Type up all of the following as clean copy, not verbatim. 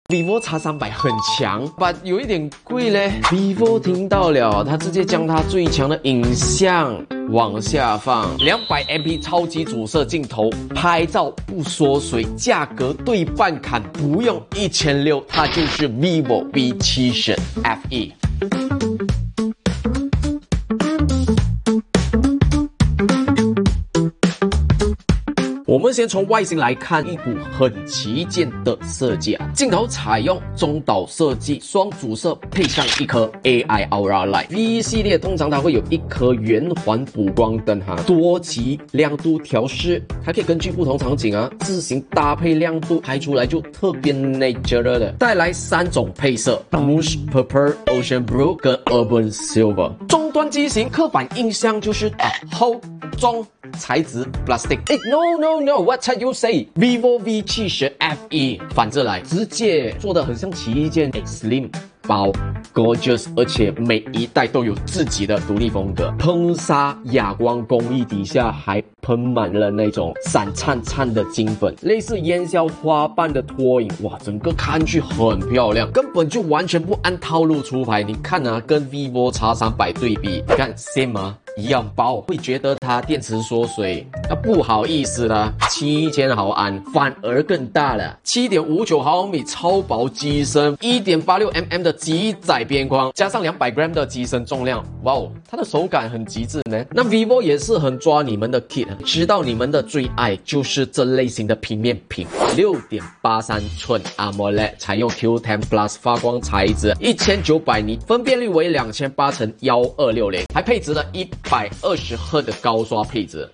vivo X300很强，但有一点贵嘞。vivo 听到了，他直接将它最强的影像往下放，200MP 超级主摄镜头，拍照不缩水，价格对半砍，不用1600，它就是 vivo V70 FE。我们先从外形来看，一股很旗舰的设计啊！镜头采用中岛设计，双主摄配上一颗 AI Aura Light。V 系列通常它会有一颗圆环补光灯哈，多级亮度调试，它可以根据不同场景啊自行搭配亮度，拍出来就特别 natural 的。带来3种配色 ：Bush Purple、Ocean Blue 跟 Urban Silver。终端机型刻板印象就是厚重。材质 plastic。No， what you say？ vivo V70 FE 反着来，直接做的很像旗舰 slim 包 ，gorgeous， 而且每一代都有自己的独立风格。喷砂哑光工艺底下还喷满了那种闪灿灿的金粉，类似烟硝花瓣的拖影，哇，整个看去很漂亮，根本就完全不按套路出牌。你看啊，跟 vivo X300 对比，看 same 吗？一样包，会觉得它电池缩水啊，不好意思啦，7000毫安反而更大了，7.59毫米超薄机身，1.86mm 的极窄边框，加上200g 的机身重量，哇哦，它的手感很极致呢。那 vivo 也是很抓你们的 kit， 知道你们的最爱就是这类型的平面屏，6.83寸 AMOLED， 采用 Q10 Plus 发光材质，1900尼，分辨率为2800×1260，还配置了120Hz 的高刷配置。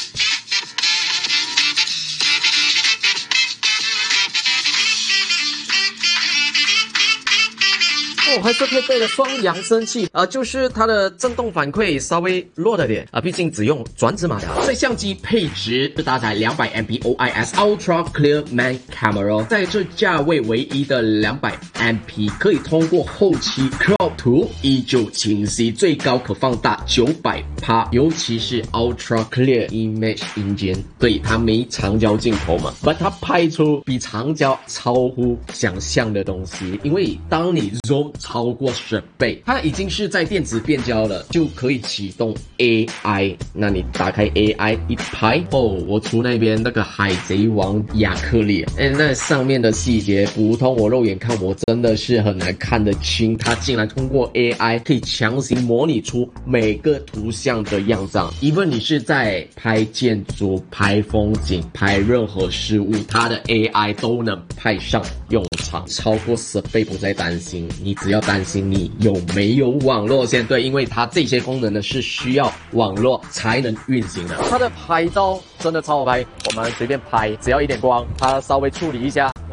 还是配备了双扬声器，就是它的震动反馈稍微弱了点毕竟只用转子马达。所以相机配置是搭载200MP OIS Ultra Clear Man Camera， 在这价位唯一的200MP， 可以通过后期 crop 图依旧清晰，最高可放大900%，尤其是 Ultra Clear Image Engine， 对，它没长焦镜头嘛，但它拍出比长焦超乎想象的东西，因为当你 zoom超过10倍，它已经是在电子变焦了，就可以启动 AI。那你打开 AI 一拍，我出那边那个海贼王亚克力，那上面的细节，普通我肉眼看我真的是很难看得清，它竟然通过 AI 可以强行模拟出每个图像的样子。even 你是在拍建筑、拍风景、拍任何事物，它的 AI 都能派上用场，超过10倍不再担心，你只要担心你有没有网络线，对，因为它这些功能呢是需要网络才能运行的。它的拍照真的超好拍，我们随便拍，只要一点光，它稍微处理一下